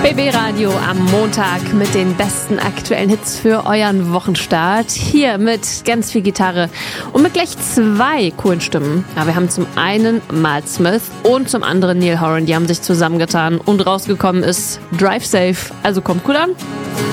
BB Radio am Montag mit den besten aktuellen Hits für euren Wochenstart. Hier mit ganz viel Gitarre und mit gleich 2 coolen Stimmen. Ja, wir haben zum einen Miles Smith und zum anderen Niall Horan. Die haben sich zusammengetan und rausgekommen ist Drive Safe. Also kommt cool an.